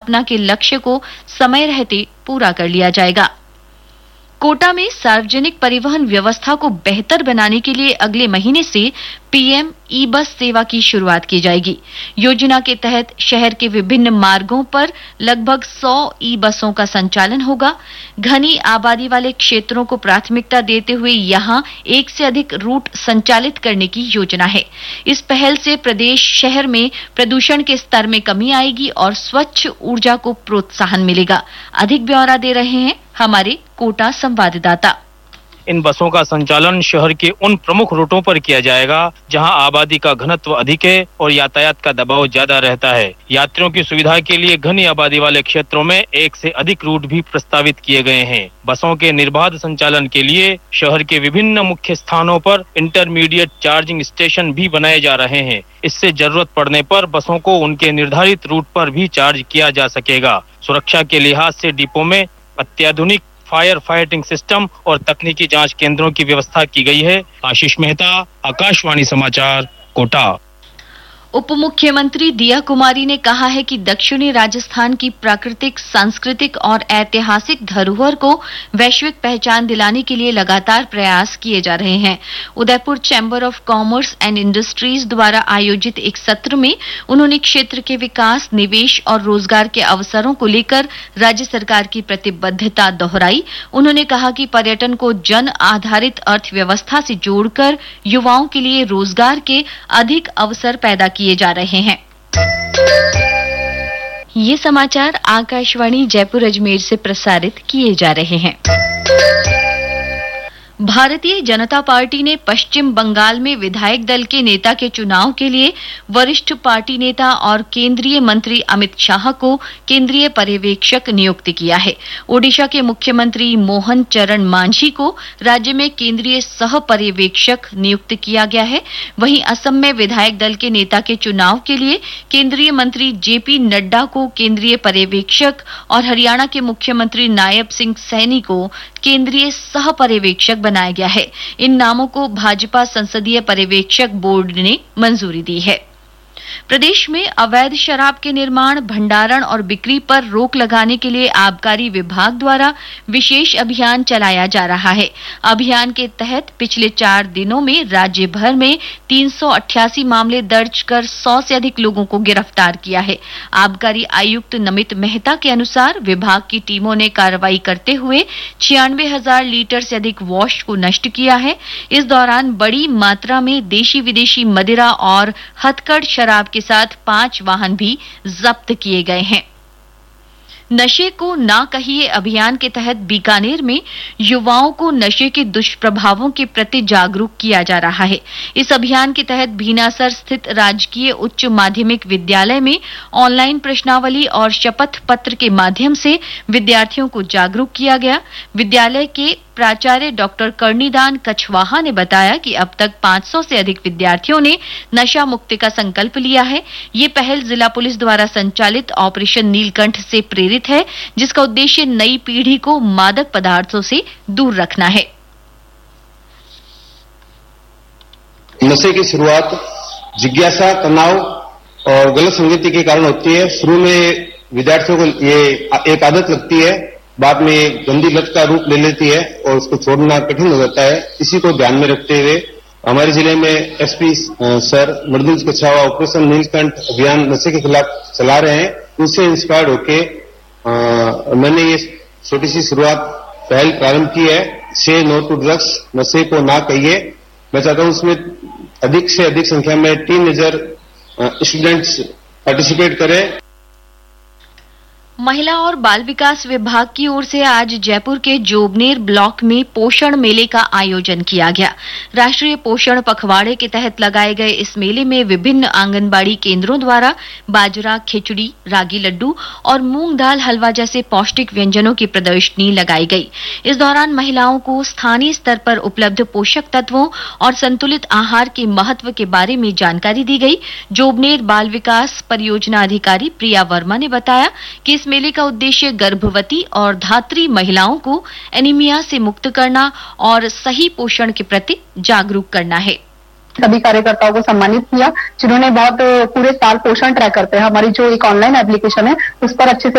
स्थापना के लक्ष्य को समय रहते पूरा कर लिया जाएगा। कोटा में सार्वजनिक परिवहन व्यवस्था को बेहतर बनाने के लिए अगले महीने से पीएम ई बस सेवा की शुरुआत की जाएगी। योजना के तहत शहर के विभिन्न मार्गों पर लगभग 100 ई बसों का संचालन होगा। घनी आबादी वाले क्षेत्रों को प्राथमिकता देते हुए यहां एक से अधिक रूट संचालित करने की योजना है। इस पहल से प्रदेश शहर में प्रदूषण के स्तर में कमी आएगी और स्वच्छ ऊर्जा को प्रोत्साहन मिलेगा। अधिक ब्यौरा दे रहे हैं हमारे कोटा संवाददाता। इन बसों का संचालन शहर के उन प्रमुख रूटों पर किया जाएगा जहां आबादी का घनत्व अधिक है और यातायात का दबाव ज्यादा रहता है। यात्रियों की सुविधा के लिए घनी आबादी वाले क्षेत्रों में एक से अधिक रूट भी प्रस्तावित किए गए हैं। बसों के निर्बाध संचालन के लिए शहर के विभिन्न मुख्य स्थानों पर इंटरमीडिएट चार्जिंग स्टेशन भी बनाए जा रहे हैं। इससे जरूरत पड़ने पर बसों को उनके निर्धारित रूट पर भी चार्ज किया जा सकेगा। सुरक्षा के लिहाज से डिपो में अत्याधुनिक फायर फाइटिंग सिस्टम और तकनीकी जांच केंद्रों की व्यवस्था की गई है। आशीष मेहता, आकाशवाणी समाचार, कोटा। उप मुख्यमंत्री दिया कुमारी ने कहा है कि दक्षिणी राजस्थान की प्राकृतिक, सांस्कृतिक और ऐतिहासिक धरोहर को वैश्विक पहचान दिलाने के लिए लगातार प्रयास किए जा रहे हैं। Udaipur chamber of commerce and industries द्वारा आयोजित एक सत्र में उन्होंने क्षेत्र के विकास, निवेश और रोजगार के अवसरों को लेकर राज्य सरकार की प्रतिबद्धता दोहराई। उन्होंने कहा कि पर्यटन को जन आधारित अर्थव्यवस्था से जोड़कर युवाओं के लिए रोजगार के अधिक अवसर पैदा किए जा रहे हैं। ये समाचार आकाशवाणी जयपुर अजमेर से प्रसारित किए जा रहे हैं। भारतीय जनता पार्टी ने पश्चिम बंगाल में विधायक दल के नेता के चुनाव के लिए वरिष्ठ पार्टी नेता और केंद्रीय मंत्री अमित शाह को केंद्रीय पर्यवेक्षक नियुक्त किया है। ओडिशा के मुख्यमंत्री मोहन चरण मांझी को राज्य में केंद्रीय सह पर्यवेक्षक नियुक्त किया गया है। वहीं असम में विधायक दल के नेता के चुनाव के लिए केंद्रीय मंत्री जेपी नड्डा को केंद्रीय पर्यवेक्षक और हरियाणा के मुख्यमंत्री नायब सिंह सैनी को केंद्रीय सह पर्यवेक्षक बनाया गया है। इन नामों को भाजपा संसदीय पर्यवेक्षक बोर्ड ने मंजूरी दी है। प्रदेश में अवैध शराब के निर्माण, भंडारण और बिक्री पर रोक लगाने के लिए आबकारी विभाग द्वारा विशेष अभियान चलाया जा रहा है। अभियान के तहत पिछले 4 दिनों में राज्य भर में 388 मामले दर्ज कर 100 से अधिक लोगों को गिरफ्तार किया है। आबकारी आयुक्त नमित मेहता के अनुसार विभाग की टीमों ने कार्रवाई करते हुए 96,000 लीटर से अधिक वॉश को नष्ट किया है। इस दौरान बड़ी मात्रा में देशी विदेशी मदिरा और हथकढ़ शराब के साथ 5 वाहन भी जब्त किए गए हैं। नशे को ना कहिए अभियान के तहत बीकानेर में युवाओं को नशे के दुष्प्रभावों के प्रति जागरूक किया जा रहा है। इस अभियान के तहत भीनासर स्थित राजकीय उच्च माध्यमिक विद्यालय में ऑनलाइन प्रश्नावली और शपथ पत्र के माध्यम से विद्यार्थियों को जागरूक किया गया। विद्यालय के प्राचार्य डॉक्टर कर्णीदान कछवाहा ने बताया कि अब तक 500 से अधिक विद्यार्थियों ने नशा मुक्ति का संकल्प लिया है। ये पहल जिला पुलिस द्वारा संचालित ऑपरेशन नीलकंठ से प्रेरित है, जिसका उद्देश्य नई पीढ़ी को मादक पदार्थों से दूर रखना है। नशे की शुरुआत जिज्ञासा, तनाव और गलत संगति के कारण होती है। शुरू में विद्यार्थियों को ये एक आदत लगती है, बाद में गंदी लत का रूप ले लेती है और उसको छोड़ना कठिन हो जाता है। इसी को ध्यान में रखते हुए हमारे जिले में एसपी सर मृदुल कछवाहा ऑपरेशन नीलकंठ अभियान नशे के खिलाफ चला रहे हैं। उससे इंस्पायर्ड होके मैंने ये छोटी सी शुरुआत पहल प्रारंभ की है। से नो टू ड्रग्स, नशे को ना कहिए। मैं चाहता हूं उसमें अधिक से अधिक संख्या में 3000 स्टूडेंट्स पार्टिसिपेट करें। महिला और बाल विकास विभाग की ओर से आज जयपुर के जोबनेर ब्लॉक में पोषण मेले का आयोजन किया गया। राष्ट्रीय पोषण पखवाड़े के तहत लगाए गए इस मेले में विभिन्न आंगनबाड़ी केंद्रों द्वारा बाजरा, खिचड़ी, रागी लड्डू और मूंग दाल हलवा जैसे पौष्टिक व्यंजनों की प्रदर्शनी लगाई गई। इस दौरान महिलाओं को स्थानीय स्तर पर उपलब्ध पोषक तत्वों और संतुलित आहार के महत्व के बारे में जानकारी दी गई। जोबनेर बाल विकास परियोजना अधिकारी प्रिया वर्मा ने बताया कि इस मेले का उद्देश्य गर्भवती और धात्री महिलाओं को एनीमिया से मुक्त करना और सही पोषण के प्रति जागरूक करना है। सभी कार्यकर्ताओं को सम्मानित किया जिन्होंने बहुत पूरे साल पोषण ट्रैक करते हैं। हमारी जो एक ऑनलाइन एप्लीकेशन है उस पर अच्छे से